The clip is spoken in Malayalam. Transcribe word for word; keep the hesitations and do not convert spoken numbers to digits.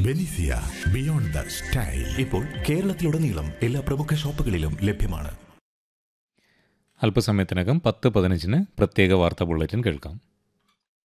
ബെനിസിയ, ബിയോണ്ട് ദ സ്റ്റൈൽ ഇപ്പോൾ കേരളത്തിലുടനീളം എല്ലാ പ്രമുഖ ഷോപ്പുകളിലും ലഭ്യമാണ്. അല്പസമയത്തിനകം പത്ത് പതിനഞ്ചിന് പ്രത്യേക വാർത്താ ബുള്ളറ്റിൻ കേൾക്കാം.